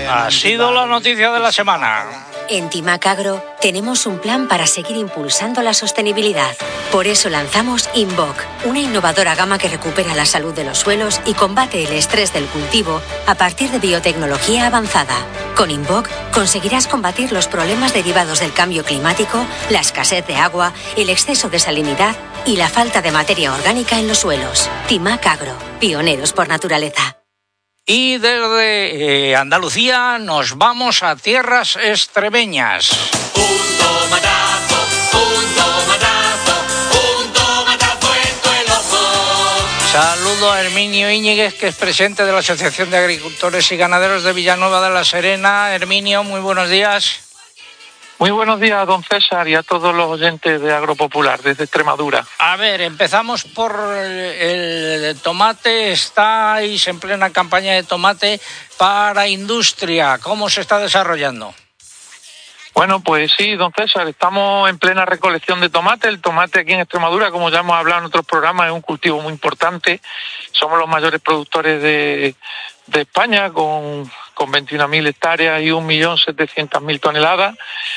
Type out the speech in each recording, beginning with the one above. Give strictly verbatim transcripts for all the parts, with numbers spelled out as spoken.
Ha sido la noticia de la semana. En Timac Agro tenemos un plan para seguir impulsando la sostenibilidad. Por eso lanzamos Invoc, una innovadora gama que recupera la salud de los suelos y combate el estrés del cultivo a partir de biotecnología avanzada. Con Invoc conseguirás combatir los problemas derivados del cambio climático, la escasez de agua, el exceso de salinidad y la falta de materia orgánica en los suelos. Timac Agro, pioneros por naturaleza. Y desde eh, Andalucía nos vamos a tierras extremeñas. Un tomatazo, un tomatazo, un tomatazo en tu el ojo. Saludo a Herminio Íñiguez, que es presidente de la Asociación de Agricultores y Ganaderos de Villanueva de la Serena. Herminio, muy buenos días. Muy buenos días, don César, y a todos los oyentes de Agropopular desde Extremadura. A ver, empezamos por el tomate. Estáis en plena campaña de tomate para industria. ¿Cómo se está desarrollando? Bueno, pues sí, don César, estamos en plena recolección de tomate. El tomate aquí en Extremadura, como ya hemos hablado en otros programas, es un cultivo muy importante. Somos los mayores productores de, de España, con, con veintiuna mil hectáreas y un millón setecientas mil toneladas.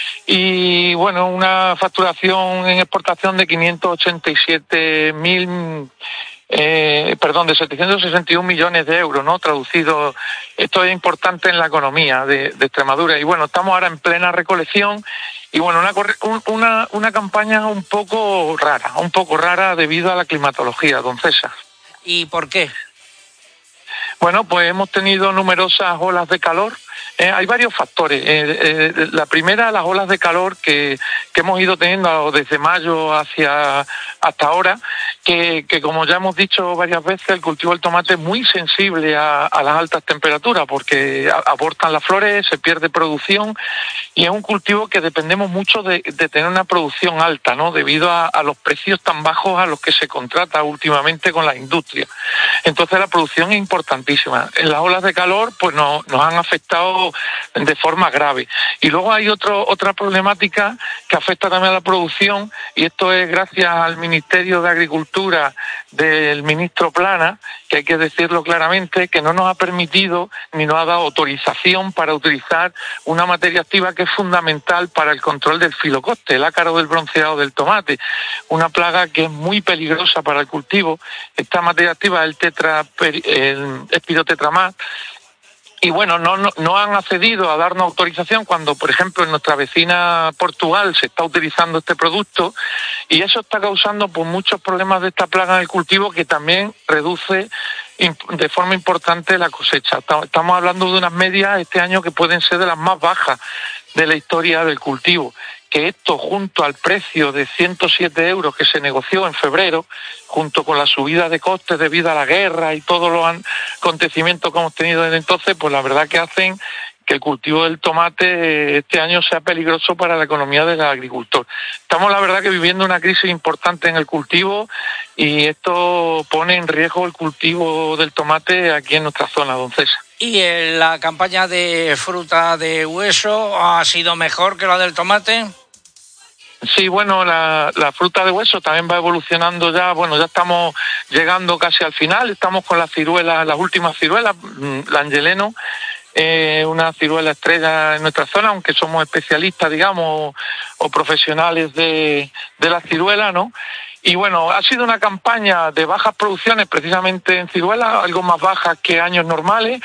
Y bueno, una facturación en exportación de quinientos ochenta y siete mil, eh, perdón, de setecientos sesenta y un millones de euros, ¿no? Traducido, esto es importante en la economía de, de Extremadura. Y bueno, estamos ahora en plena recolección y bueno, una, una, una campaña un poco rara, un poco rara debido a la climatología, don César. ¿Y por qué? Bueno, pues hemos tenido numerosas olas de calor. Eh, hay varios factores. Eh, eh, la primera, las olas de calor que, que hemos ido teniendo desde mayo hacia hasta ahora, que, que como ya hemos dicho varias veces, el cultivo del tomate es muy sensible a, a las altas temperaturas porque a, abortan las flores, se pierde producción y es un cultivo que dependemos mucho de, de tener una producción alta, ¿no? Debido a, a los precios tan bajos a los que se contrata últimamente con la industria. Entonces la producción es importantísima. En las olas de calor pues no, nos han afectado de forma grave. Y luego hay otro, otra problemática que afecta también a la producción, y esto es gracias al Ministerio de Agricultura del ministro Plana, que hay que decirlo claramente, que no nos ha permitido ni nos ha dado autorización para utilizar una materia activa que es fundamental para el control del filocoste, el ácaro del bronceado del tomate, una plaga que es muy peligrosa para el cultivo. Esta materia activa es el tetra, el espirotetramat. Y bueno, no, no, no han accedido a darnos autorización cuando, por ejemplo, en nuestra vecina Portugal se está utilizando este producto, y eso está causando pues muchos problemas de esta plaga en el cultivo, que también reduce de forma importante la cosecha. Estamos hablando de unas medias este año que pueden ser de las más bajas de la historia del cultivo, que esto junto al precio de ciento siete euros que se negoció en febrero, junto con la subida de costes debido a la guerra y todos los acontecimientos que hemos tenido desde entonces, pues la verdad que hacen que el cultivo del tomate este año sea peligroso para la economía del agricultor. Estamos la verdad que viviendo una crisis importante en el cultivo y esto pone en riesgo el cultivo del tomate aquí en nuestra zona, don César. ¿Y en la campaña de fruta de hueso ha sido mejor que la del tomate? Sí, bueno, la, la fruta de hueso también va evolucionando ya. Bueno, ya estamos llegando casi al final. Estamos con las ciruelas, las últimas ciruelas, la Angeleno, eh, una ciruela estrella en nuestra zona, aunque somos especialistas, digamos, o, o profesionales de, de la ciruela, ¿no? Y bueno, ha sido una campaña de bajas producciones precisamente en ciruela, algo más bajas que años normales.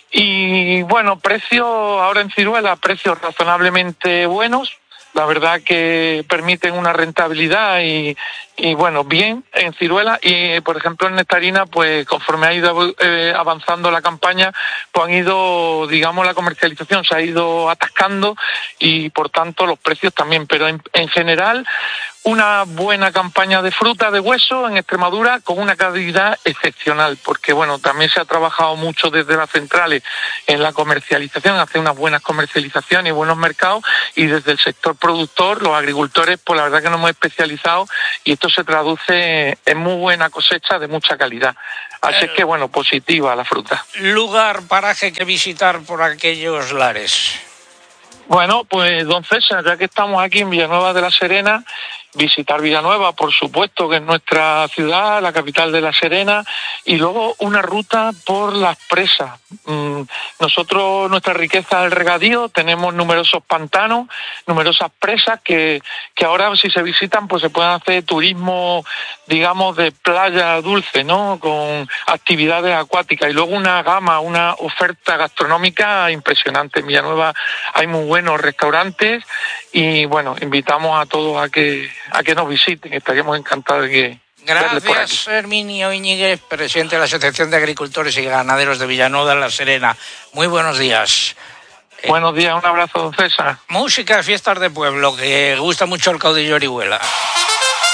Y bueno, precios ahora en ciruela, precios razonablemente buenos. La verdad que permiten una rentabilidad y, y bueno, bien en ciruela. Y por ejemplo en nectarina, pues conforme ha ido eh, avanzando la campaña, pues han ido, digamos, la comercialización se ha ido atascando y por tanto los precios también. Pero en, en general, una buena campaña de fruta de hueso en Extremadura con una calidad excepcional, porque bueno, también se ha trabajado mucho desde las centrales en la comercialización, hacer unas buenas comercializaciones y buenos mercados, y desde el sector productor, los agricultores, pues la verdad que nos hemos especializado y esto se traduce en muy buena cosecha de mucha calidad. Así es que bueno, positiva la fruta. Lugar, paraje que visitar por aquellos lares. Bueno, pues don César, ya que estamos aquí en Villanueva de la Serena, visitar Villanueva, por supuesto, que es nuestra ciudad, la capital de La Serena, y luego una ruta por las presas. Nosotros, nuestra riqueza es el regadío, tenemos numerosos pantanos, numerosas presas que, que ahora, si se visitan, pues se pueden hacer turismo, digamos, de playa dulce, ¿no? Con actividades acuáticas, y luego una gama, una oferta gastronómica impresionante. En Villanueva hay muy buenos restaurantes y, bueno, invitamos a todos a que a que nos visiten, estaríamos encantados de que... Gracias, Herminio Íñiguez, presidente de la Asociación de Agricultores y Ganaderos de Villanueva de La Serena. Muy buenos días. Buenos días, un abrazo, don César. Música, fiestas de pueblo, que gusta mucho el caudillo Orihuela.